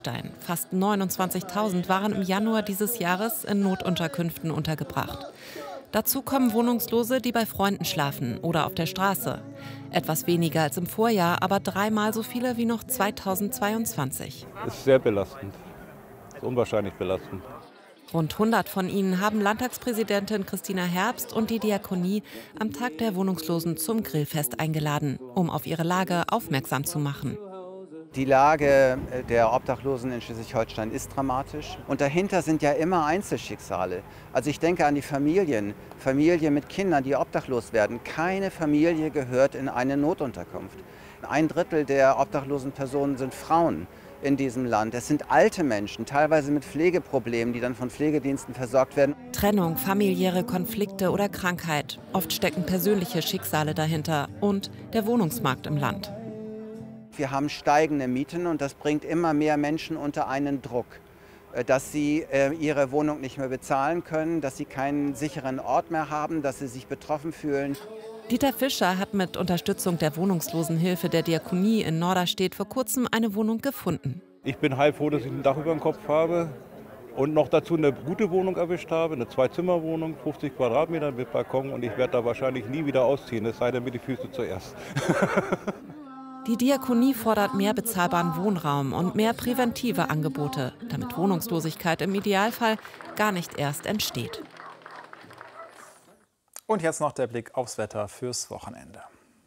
Fast 29.000 waren im Januar dieses Jahres in Notunterkünften untergebracht. Dazu kommen Wohnungslose, die bei Freunden schlafen oder auf der Straße. Etwas weniger als im Vorjahr, aber dreimal so viele wie noch 2022. Das ist sehr belastend. Das ist unwahrscheinlich belastend. Rund 100 von ihnen haben Landtagspräsidentin Christina Herbst und die Diakonie am Tag der Wohnungslosen zum Grillfest eingeladen, um auf ihre Lage aufmerksam zu machen. Die Lage der Obdachlosen in Schleswig-Holstein ist dramatisch. Und dahinter sind ja immer Einzelschicksale. Also ich denke an die Familien mit Kindern, die obdachlos werden. Keine Familie gehört in eine Notunterkunft. 1/3 der obdachlosen Personen sind Frauen in diesem Land. Es sind alte Menschen, teilweise mit Pflegeproblemen, die dann von Pflegediensten versorgt werden. Trennung, familiäre Konflikte oder Krankheit. Oft stecken persönliche Schicksale dahinter und der Wohnungsmarkt im Land. Wir haben steigende Mieten und das bringt immer mehr Menschen unter einen Druck, dass sie ihre Wohnung nicht mehr bezahlen können, dass sie keinen sicheren Ort mehr haben, dass sie sich betroffen fühlen. Dieter Fischer hat mit Unterstützung der Wohnungslosenhilfe der Diakonie in Norderstedt vor kurzem eine Wohnung gefunden. Ich bin heilfroh, dass ich ein Dach über dem Kopf habe und noch dazu eine gute Wohnung erwischt habe, eine 2-Zimmer-Wohnung, 50 Quadratmeter mit Balkon, und ich werde da wahrscheinlich nie wieder ausziehen, es sei denn mit die Füße zuerst. Die Diakonie fordert mehr bezahlbaren Wohnraum und mehr präventive Angebote, damit Wohnungslosigkeit im Idealfall gar nicht erst entsteht. Und jetzt noch der Blick aufs Wetter fürs Wochenende.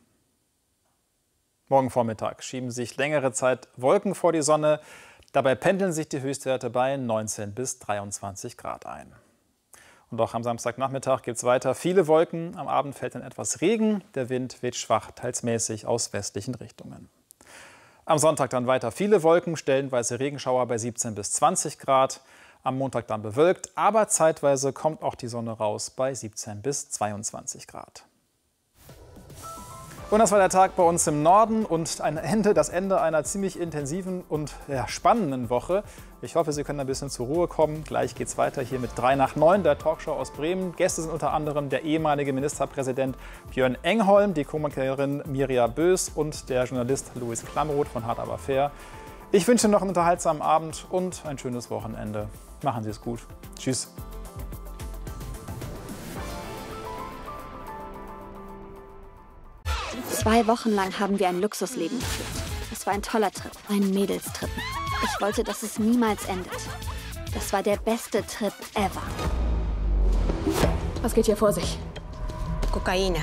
Morgen Vormittag schieben sich längere Zeit Wolken vor die Sonne. Dabei pendeln sich die Höchstwerte bei 19 bis 23 Grad ein. Und auch am Samstagnachmittag gibt es weiter viele Wolken. Am Abend fällt dann etwas Regen. Der Wind weht schwach, teils mäßig aus westlichen Richtungen. Am Sonntag dann weiter viele Wolken, stellenweise Regenschauer bei 17 bis 20 Grad. Am Montag dann bewölkt, aber zeitweise kommt auch die Sonne raus bei 17 bis 22 Grad. Und das war der Tag bei uns im Norden und das Ende einer ziemlich intensiven und spannenden Woche. Ich hoffe, Sie können ein bisschen zur Ruhe kommen. Gleich geht's weiter hier mit 3 nach 9, der Talkshow aus Bremen. Gäste sind unter anderem der ehemalige Ministerpräsident Björn Engholm, die Komikerin Mirja Bös und der Journalist Louis Klamroth von Hart aber fair. Ich wünsche Ihnen noch einen unterhaltsamen Abend und ein schönes Wochenende. Machen Sie es gut. Tschüss. Zwei Wochen lang haben wir ein Luxusleben geführt. Es war ein toller Trip, ein Mädelstrip. Ich wollte, dass es niemals endet. Das war der beste Trip ever. Was geht hier vor sich? Kokaina.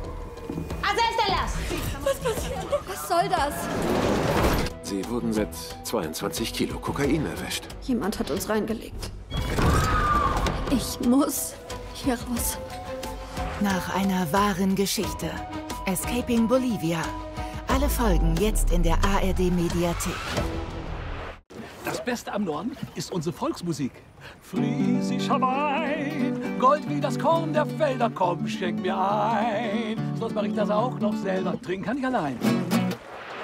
Was passiert? Was soll das? Sie wurden mit 22 Kilo Kokain erwischt. Jemand hat uns reingelegt. Ich muss hier raus. Nach einer wahren Geschichte. Escaping Bolivia. Alle Folgen jetzt in der ARD-Mediathek. Das Beste am Norden ist unsere Volksmusik. Friesischer Wein, Gold wie das Korn der Felder, komm, schenk mir ein. Sonst mache ich das auch noch selber, trinken kann ich allein.